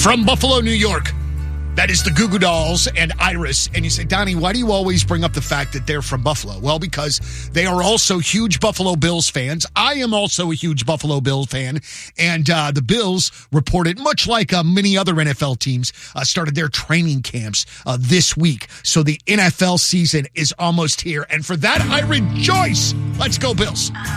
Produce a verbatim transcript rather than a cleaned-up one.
From Buffalo, New York. That is the Goo Goo Dolls and Iris. And you say, Donnie, why do you always bring up the fact that they're from Buffalo? Well, because they are also huge Buffalo Bills fans. I am also a huge Buffalo Bills fan. And uh, the Bills reported, much like uh, many other N F L teams, uh, started their training camps uh, this week. So the N F L season is almost here. And for that, I rejoice. Let's go, Bills.